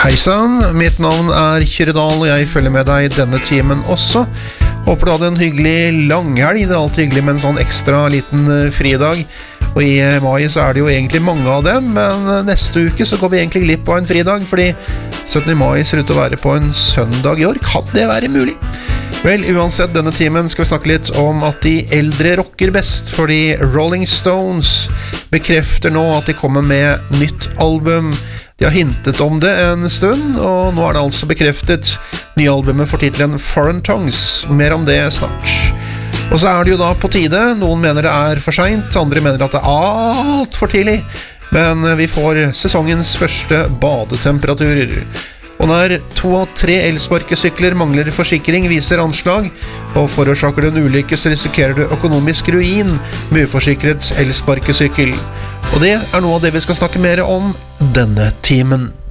Hei sann, mitt navn Kyrre Dahl, og jeg følger med deg denne timen også. Håper du hadde en hyggelig langhelg. Det alltid hyggelig med en sånn ekstra liten fridag. Og i mai så det jo egentlig mange av dem, men neste uke så går vi egentlig glipp av en fridag, fordi 17. mai ser ut til å være på en søndag i år. Kan det være mulig? Vel, uansett, denne timen skal vi snakke litt om at de eldre rocker best, fordi Rolling Stones bekrefter nå at de kommer med nytt album. De har hintet om det en stund, og nå det altså bekreftet. Nye albumet får titelen Foreign Tongues. Mer om det snart. Og så det jo da på tide. Noen mener det for sent, andre mener at det alt for tidlig. Men vi får sesongens første badetemperaturer. Og når 2 av 3 elsparkesykler mangler forsikring, viser anslag, og forårsaker du en ulykke, så risikerer du økonomisk ruin med uforsikret elsparkesykkel. Og det noe av det vi skal snakke mer om denne timen.